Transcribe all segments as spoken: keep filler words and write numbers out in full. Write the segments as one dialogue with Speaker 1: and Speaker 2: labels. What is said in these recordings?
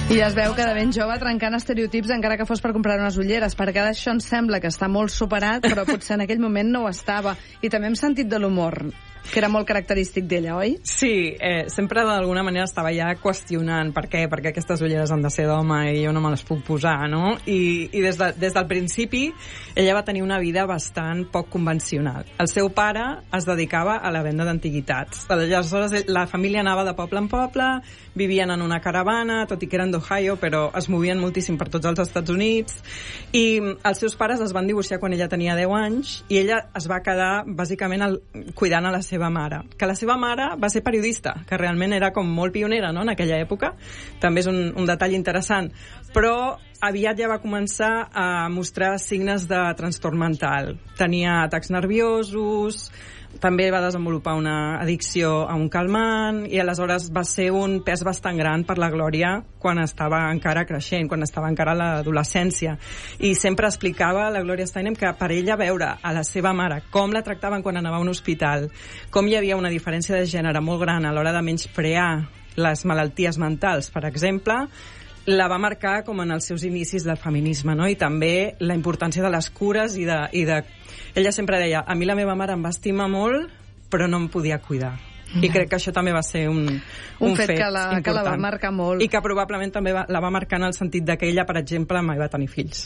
Speaker 1: I es veu que de ben jove trencant estereotips encara que fos per comprar unes ulleres, perquè ara això em sembla que està molt superat, però potser en aquell moment no ho estava. I també hem sentit de l'humor, que era molt característic d'ella, oi?
Speaker 2: Sí, eh, sempre d'alguna manera estava ja qüestionant per què, perquè aquestes ulleres han de ser d'home i jo no me les puc posar, no? I, i des, de, des del principi ella va tenir una vida bastant poc convencional. El seu pare es dedicava a la venda d'antiguitats. Aleshores la família anava de poble en poble, vivien en una caravana, tot i que eren d'Ohio, però es movien moltíssim per tots els Estats Units, i els seus pares es van divorciar quan ella tenia deu anys, i ella es va quedar bàsicament el, cuidant a la seva mare, que la seva mare va ser periodista, que realment era com molt pionera, no?, en aquella època. També és un, un detall interessant, però aviat ja va començar a mostrar signes de trastorn mental. Tenia atacs nerviosos, també va desenvolupar una addicció a un calmant, i aleshores va ser un pes bastant gran per la Glòria quan estava encara creixent, quan estava encara a l'adolescència. I sempre explicava la Gloria Steinem que per ella veure a la seva mare com la tractaven quan anava a un hospital, com hi havia una diferència de gènere molt gran a l'hora de menysprear les malalties mentals, per exemple, la va marcar com en els seus inicis del feminisme, no? I també la importància de les cures i de, i de... Ella sempre deia, a mi la meva mare em va estimar molt, però no em podia cuidar. I crec que això també va ser un, un,
Speaker 1: un fet,
Speaker 2: fet
Speaker 1: que la,
Speaker 2: important.
Speaker 1: Que la va marcar molt.
Speaker 2: I que probablement també va, la va marcar en el sentit de que ella, per exemple, mai va tenir fills.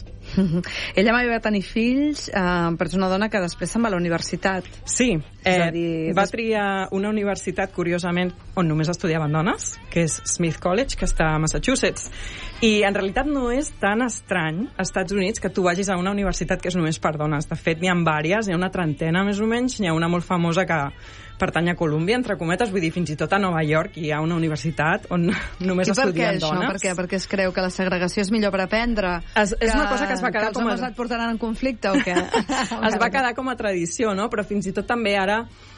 Speaker 1: Ella mai va tenir fills, eh, però és una dona que després se'n va a la universitat.
Speaker 2: Sí, eh,
Speaker 1: dir,
Speaker 2: va triar una universitat, curiosament, on només estudiaven dones, que és Smith College, que està a Massachusetts. I en realitat no és tan estrany als Estats Units que tu vagis a una universitat que és només per dones. De fet, n'hi ha vàries, n'hi ha una trentena més o menys, n'hi ha una molt famosa que pertany a Colúmbia, entre cometes, vull dir, fins i tot a Nova York hi ha una universitat on només estudien
Speaker 1: això?
Speaker 2: dones.
Speaker 1: Per què? Perquè es creu que la segregació és millor per aprendre?
Speaker 2: Es, és
Speaker 1: que,
Speaker 2: una cosa que es va quedar
Speaker 1: que
Speaker 2: com a...
Speaker 1: els homes et portaran en conflicte o què?
Speaker 2: Es va quedar com a tradició, no? Però fins i tot també ara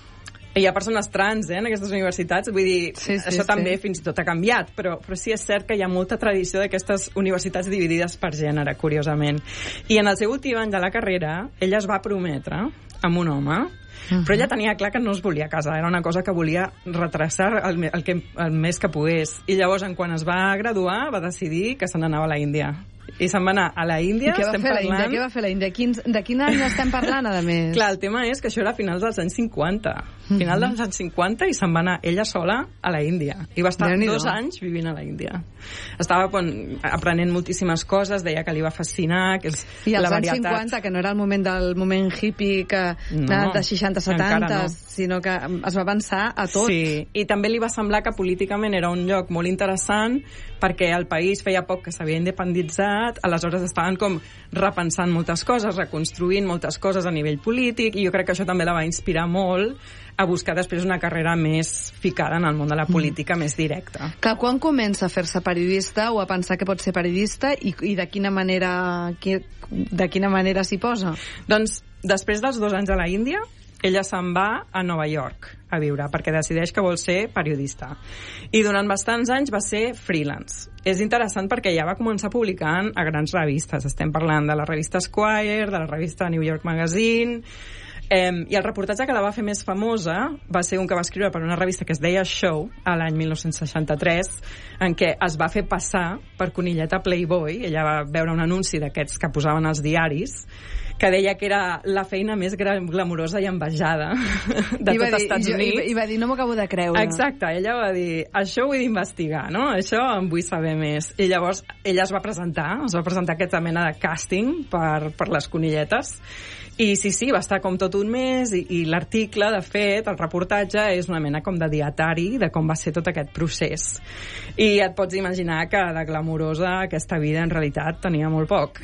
Speaker 2: hi ha persones trans, eh, en aquestes universitats, vull dir,
Speaker 1: sí, sí,
Speaker 2: això
Speaker 1: sí.
Speaker 2: també fins i tot ha canviat, però, però sí és cert que hi ha molta tradició d'aquestes universitats dividides per gènere, curiosament. I en el seu últim any de la carrera, ella es va prometre amb un home, uh-huh. però ella tenia clar que no es volia casar, era una cosa que volia retrasar el, el, que, el més que pogués. I llavors, quan es va graduar, va decidir que se n'anava a la Índia. I se'n va anar a la Índia.
Speaker 1: I què va
Speaker 2: estem
Speaker 1: fer
Speaker 2: parlant...
Speaker 1: la Índia? Què va fer la Índia? Quins, de quin any estem parlant, a més?
Speaker 2: Clar, el tema és que això era a finals dels anys cinquanta. Final dels anys cinquanta, i se'n va anar ella sola a la Índia. I va estar dos anys vivint a la Índia. Estava bon, aprenent moltíssimes coses, deia que li va fascinar, que és
Speaker 1: I als
Speaker 2: la
Speaker 1: anys
Speaker 2: varietat.
Speaker 1: cinquanta, que no era el moment del moment hippie que
Speaker 2: no,
Speaker 1: de seixanta setanta,
Speaker 2: no.
Speaker 1: sinó que es va avançar a tot.
Speaker 2: Sí, i també li va semblar que políticament era un lloc molt interessant perquè el país feia poc que s'havia independitzat, aleshores estaven com repensant moltes coses, reconstruint moltes coses a nivell polític, i jo crec que això també la va inspirar molt a buscar després una carrera més ficada en el món de la política, mm. més directa.
Speaker 1: Clar, quan comença a fer-se periodista o a pensar que pot ser periodista i, i de quina manera qui, de quina manera s'hi posa?
Speaker 2: Doncs després dels dos anys a la Índia, ella se'n va a Nova York a viure, perquè decideix que vol ser periodista. I durant bastants anys va ser freelance. És interessant perquè ja va començar publicant a grans revistes. Estem parlant de la revista Esquire, de la revista New York Magazine... Eh, i el reportatge que la va fer més famosa va ser un que va escriure per una revista que es deia Show a l'any dinou seixanta-tres, en què es va fer passar per conilleta Playboy. Ella va veure un anunci d'aquests que posaven als diaris que deia que era la feina més glamurosa i envejada de
Speaker 1: I
Speaker 2: tot
Speaker 1: dir,
Speaker 2: Estats
Speaker 1: jo,
Speaker 2: Units.
Speaker 1: I, I va dir, no m'ho acabo de creure.
Speaker 2: Exacte, ella va dir, això ho he d'investigar, no? Això em vull saber més. I llavors ella es va presentar, es va presentar aquesta mena de càsting per, per les conilletes. I sí, sí, va estar com tot un mes, i, i l'article, de fet, el reportatge, és una mena com de dietari de com va ser tot aquest procés. I et pots imaginar que de glamurosa aquesta vida en realitat tenia molt poc.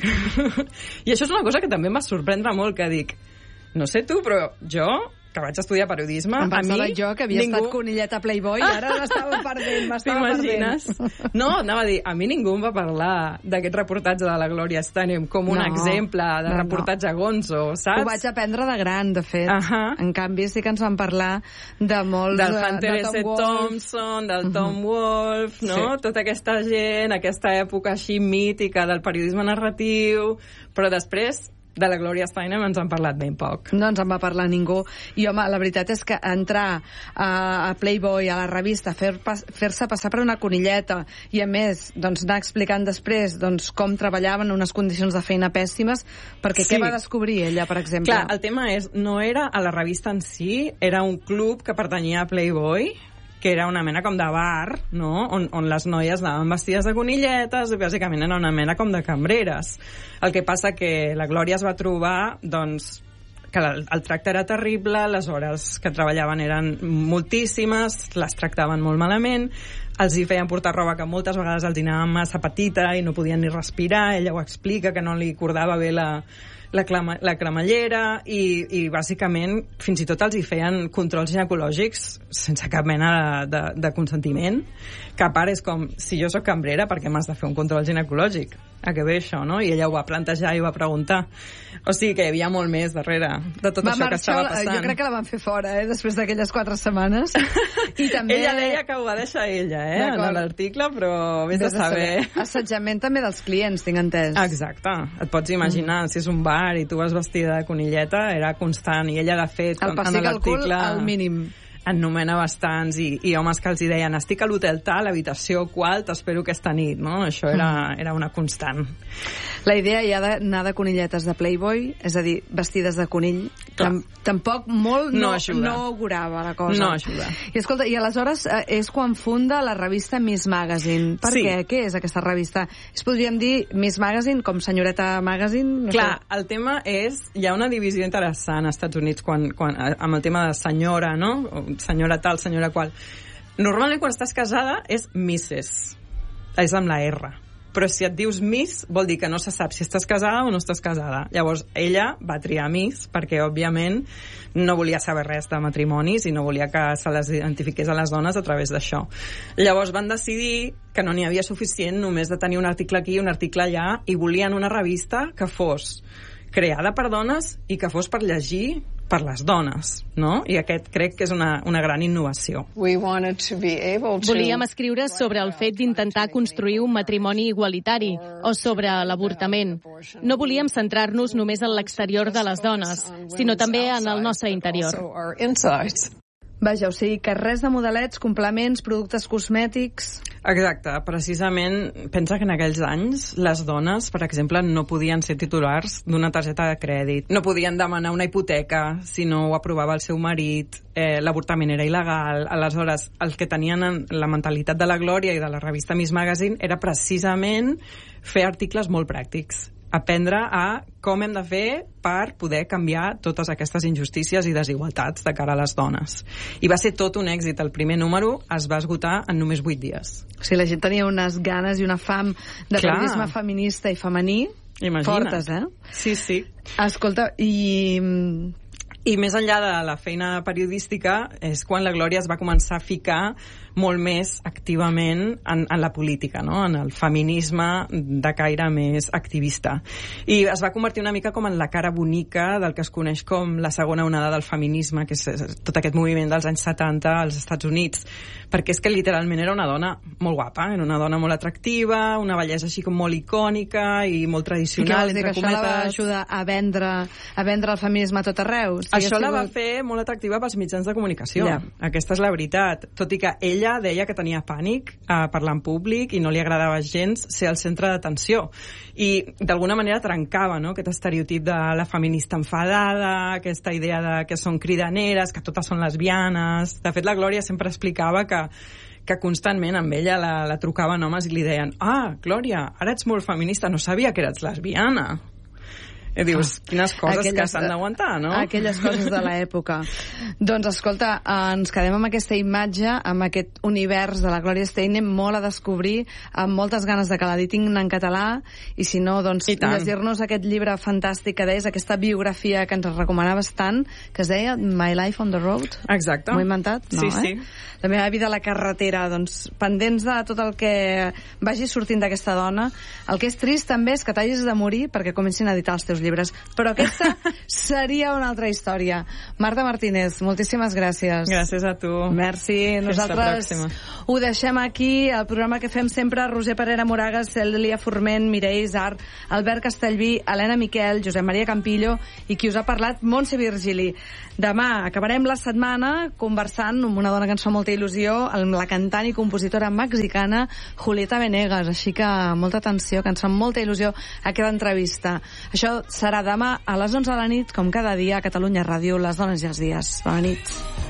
Speaker 2: I això és una cosa que també em va sorprendre molt, que dic, no sé tu, però jo, que vaig estudiar periodisme,
Speaker 1: em
Speaker 2: a mi...
Speaker 1: pensava jo que havia ningú... estat conilleta Playboy i ara m'estava perdent, m'estava perdent.
Speaker 2: No, anava a dir, a mi ningú em va parlar d'aquest reportatge de la Gloria Steinem com un
Speaker 1: no,
Speaker 2: exemple de
Speaker 1: no,
Speaker 2: reportatge
Speaker 1: no.
Speaker 2: gonzo, saps?
Speaker 1: Ho vaig aprendre de gran, de fet.
Speaker 2: Uh -huh.
Speaker 1: En canvi, sí que ens van parlar de molts...
Speaker 2: Del
Speaker 1: de,
Speaker 2: Hunter
Speaker 1: de
Speaker 2: S.
Speaker 1: Tom
Speaker 2: Thompson, del uh -huh. Tom Wolfe, no?
Speaker 1: Sí.
Speaker 2: Tota aquesta gent, aquesta època així mítica del periodisme narratiu, però després de la Gloria Steinem ens han parlat ben poc.
Speaker 1: No ens en va parlar ningú. I, home, la veritat és que entrar a, a Playboy, a la revista, fer, fer-se passar per una conilleta i, a més, doncs, anar explicant després doncs, com treballaven en unes condicions de feina pèssimes, perquè sí. Què va descobrir ella, per exemple?
Speaker 2: Clar, el tema és, no era a la revista en si, era un club que pertanyia a Playboy, que era una mena com de bar, no? on, on les noies anaven vestides de conilletes, i bàsicament era una mena com de cambreres. El que passa que la Glòria es va trobar, doncs, que el, el tracte era terrible, les hores que treballaven eren moltíssimes, les tractaven molt malament, els hi feien portar roba que moltes vegades els hi anava massa petita i no podien ni respirar, ella ho explica, que no li cordava bé la, la, clama, la cremallera i, i bàsicament fins i tot els hi feien controls ginecològics sense cap mena de, de, de consentiment, que a part és com, si jo sóc cambrera, per què m'has de fer un control ginecològic? A què ve això, no? I ella ho va plantejar i ho va preguntar. O sigui que hi havia molt més darrere de tot
Speaker 1: va
Speaker 2: això que estava passant.
Speaker 1: Jo crec que la van fer fora, eh, després d'aquelles quatre setmanes. I també...
Speaker 2: Ella deia que ho va deixar ella, eh, en l'article, però vés a saber.
Speaker 1: saber. Assetjament també dels clients, tinc entès.
Speaker 2: Exacte. Et pots imaginar, mm. si és un bar i tu vas vestida de conilleta, era constant, i ella, de fet,
Speaker 1: el pessic al cul al mínim.
Speaker 2: En nomena bastants i, i homes que els hi deien estic a l'hotel tal, l'habitació qual, t'espero aquesta nit, no? Això era, era una constant.
Speaker 1: La idea ja d'anar de conilletes de Playboy, és a dir, vestides de conill, tam tampoc molt no, no, no augurava la cosa.
Speaker 2: No ajuda.
Speaker 1: I escolta, i aleshores eh, és quan funda la revista Miss Magazine. Per
Speaker 2: sí.
Speaker 1: què? Què és aquesta revista? Es podríem dir Miss Magazine com senyoreta Magazine? No
Speaker 2: Clar,
Speaker 1: sé.
Speaker 2: El tema és, hi ha una divisió interessant als Estats Units quan, quan, amb el tema de senyora, no? Senyora tal, senyora qual. Normalment quan estàs casada és misses, és amb la R, però si et dius Miss vol dir que no se sap si estàs casada o no estàs casada. Llavors ella va triar Miss perquè òbviament no volia saber res de matrimonis i no volia que se les identifiqués a les dones a través d'això. Llavors van decidir que no n'hi havia suficient només de tenir un article aquí i un article allà, i volien una revista que fos creada per dones i que fos per llegir per les dones, no? I aquest crec que és una, una gran innovació.
Speaker 3: Volíem escriure sobre el fet d'intentar construir un matrimoni igualitari o sobre l'avortament. No volíem centrar-nos només en l'exterior de les dones, sinó també en el nostre interior.
Speaker 1: Vaja, o sigui que res de modelets, complements, productes cosmètics...
Speaker 2: Exacte, precisament pensa que en aquells anys les dones, per exemple, no podien ser titulars d'una targeta de crèdit, no podien demanar una hipoteca si no ho aprovava el seu marit, eh, l'avortament era il·legal. Aleshores, el que tenien la mentalitat de la Glòria i de la revista Miss Magazine era precisament fer articles molt pràctics, aprendre a com hem de fer per poder canviar totes aquestes injustícies i desigualtats de cara a les dones. I va ser tot un èxit. El primer número es va esgotar en només vuit dies.
Speaker 1: O sigui, la gent tenia unes ganes i una fam de
Speaker 2: Clar.
Speaker 1: periodisme feminista i femení.
Speaker 2: Imagina't.
Speaker 1: Fortes, eh?
Speaker 2: Sí, sí.
Speaker 1: Escolta, i...
Speaker 2: I més enllà de la feina periodística és quan la Glòria es va començar a ficar molt més activament en, en la política, no? En el feminisme de caire més activista. I es va convertir una mica com en la cara bonica del que es coneix com la segona onada del feminisme, que és tot aquest moviment dels anys setanta als Estats Units, perquè és que literalment era una dona molt guapa, era una dona molt atractiva, una bellesa així com molt icònica i molt tradicional,
Speaker 1: I
Speaker 2: entre
Speaker 1: que
Speaker 2: cometes.
Speaker 1: això la va ajudar a vendre, a vendre el feminisme a tot arreu?
Speaker 2: Si això la va fer molt atractiva pels mitjans de comunicació. Yeah. Aquesta és la veritat. Tot i que ella deia que tenia pànic a parlar en públic i no li agradava gens ser el centre d'atenció. I d'alguna manera trencava, no?, aquest estereotip de la feminista enfadada, aquesta idea de que són cridaneres, que totes són lesbianes. De fet, la Glòria sempre explicava que que constantment amb ella la, la trucaven homes i li deien «Ah, Glòria, ara ets molt feminista, no sabia que eres lesbiana». I dius, quines coses aquelles, que s'han d'aguantar, no?
Speaker 1: Aquelles coses de l'època. Doncs, escolta, ens quedem amb aquesta imatge, amb aquest univers de la Gloria Steinem, molt a descobrir, amb moltes ganes de que l'editin en català, i si no, doncs, llegir-nos aquest llibre fantàstic que deies, aquesta biografia que ens recomanaves tant, que es deia My Life on the Road.
Speaker 2: Exacte.
Speaker 1: M'ho he inventat? No,
Speaker 2: sí,
Speaker 1: eh?
Speaker 2: sí.
Speaker 1: La meva vida a la carretera, doncs, pendents de tot el que vagi sortint d'aquesta dona. El que és trist també és que t'hagis de morir perquè comencin a editar els teus llibres. Però aquesta seria una altra història. Marta Martínez, moltíssimes gràcies.
Speaker 2: Gràcies a tu.
Speaker 1: Merci. Nosaltres ho deixem aquí, el programa que fem sempre, Roser Parera Moragas, Cèlia Forment, Mireia Isart, Albert Castellví, Helena Miquel, Josep Maria Campillo i qui us ha parlat, Montse Virgili. Demà acabarem la setmana conversant amb una dona que ens fa molta il·lusió, amb la cantant i compositora mexicana Julieta Venegas, així que molta atenció, que ens fa molta il·lusió aquesta entrevista. Això serà demà a les onze de la nit, com cada dia a Catalunya Ràdio, les dones i els dies. Bona nit.